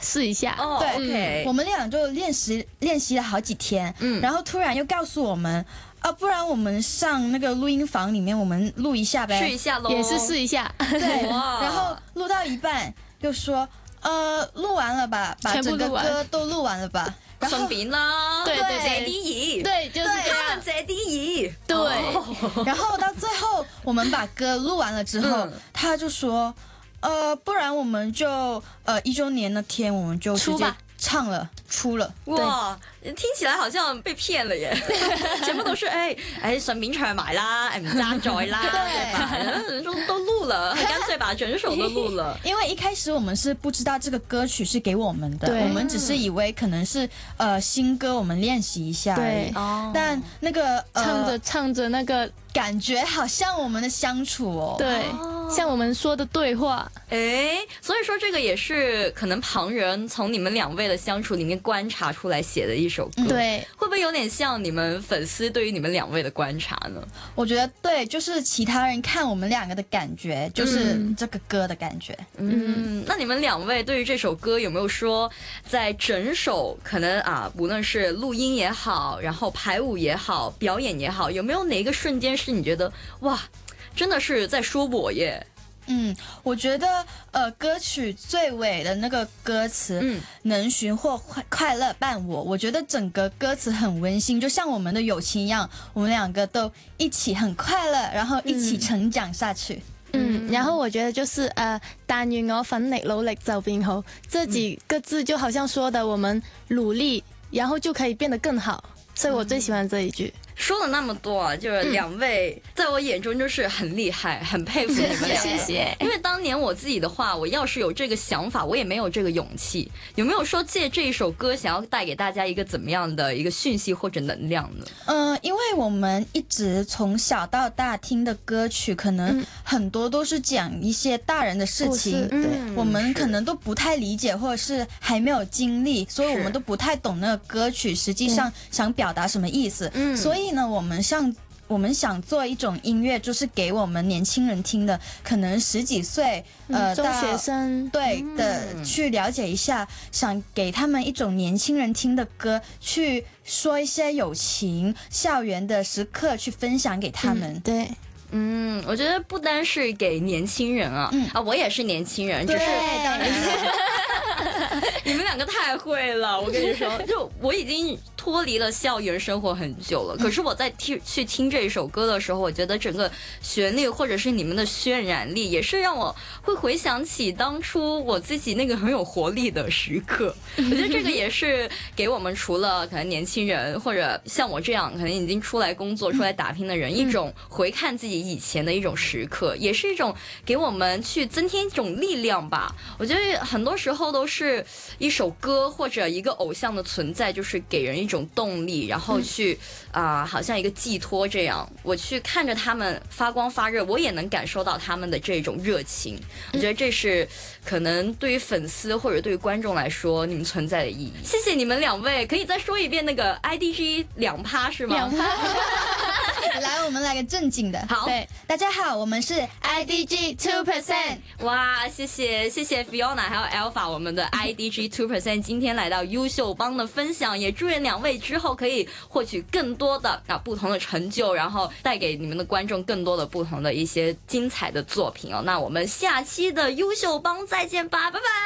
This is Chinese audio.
试一下。 哦对 ，OK， 我们俩就练习了好几天，然后突然又告诉我们，不然我们上那个录音房里面，我们录一下呗， 试一下咯， 也是试一下。 对， 哇然后录到一半又说，录完了吧，把整个全部录完歌都录完了吧，然后顺便啦， 对对借啲意， 对，就是这样他们。借啲意， 对， 然后到最后我们把歌录完了之后，他就说，不然我们就1周年那天我们就直接出吧唱了，出了。 哇，聽起來好像被騙了耶！全部都是順便唱埋啦，唔爭在啦，對吧？都錄了，乾脆把整首都錄了。 因为一开始我们是不知道这个歌曲是给我们的， 对我们只是以为可能是新歌，我们练习一下而已对。 哦但那个唱着那个， 感觉好像我们的相处哦。 对，像我们说的对话。 所以說這個也是可能旁人從你們兩位的相處裡面觀察出來寫的一首歌， 对， 會不會有點像你們粉絲對於你們兩位的觀察呢？ 我觉得对，就是其他人看我们两个的感觉，就是这个歌的感觉。 那你們兩位對於這首歌有沒有說，在整首可能無論是錄音也好，然後排舞也好，表演也好，有沒有哪一個瞬間是你覺得哇，真的是在說我耶？ 我觉得歌曲最尾的那个歌词，能寻获快乐伴我，我觉得整个歌词很温馨，就像我们的友情一样，我们两个都一起很快乐，然后一起成长下去。 然后我觉得就是但愿我奋力努力就变好，这几个字就好像说的我们努力，然后就可以变得更好，所以我最喜欢这一句。 说了那么多啊，就是两位在我眼中就是很厉害，很佩服你们两个。 谢谢。 因为当年我自己的话，我要是有这个想法，我也没有这个勇气。有没有说借这一首歌想要带给大家一个怎么样的一个讯息或者能量呢？ 因为我们一直从小到大听的歌曲，可能很多都是讲一些大人的事情，我们可能都不太理解，或者是还没有经历，所以我们都不太懂那个歌曲实际上想表达什么意思。所以呢，我们想做一种音乐，就是给我们年轻人听的，可能10几岁中学生对的去了解一下，想给他们一种年轻人听的歌，去说一些友情、校园的时刻，去分享给他们。 对。 我觉得不单是给年轻人我也是年轻人，只是当然你们两个太会了，我跟你说，就我已经脱离了校园生活很久了，可是我在去听这首歌的时候，我觉得整个旋律或者是你们的渲染力，也是让我会回想起当初我自己那个很有活力的时刻。我觉得这个也是给我们除了可能年轻人或者像我这样可能已经出来工作、出来打拼的人，一种回看自己以前的一种时刻，也是一种给我们去增添一种力量吧。我觉得很多时候都是一首歌或者一个偶像的存在，就是给人一种动力，然后去好像一个寄托这样。我去看着他们发光发热，我也能感受到他们的这种热情。我觉得这是可能对于粉丝或者对于观众来说你们存在的意义。谢谢你们两位，可以再说一遍那个 IDG 2趴是吗？2趴。 来，我们来个正经的。 好， 对，大家好，我们是 IDG 2%。 哇，谢谢 Fiona 还有 Alpha 我们的 IDG 2%今天来到优秀帮的分享，也祝愿两位之后可以获取更多的不同的成就，然后带给你们的观众更多的不同的一些精彩的作品哦。那我们下期的优秀帮再见吧，拜拜。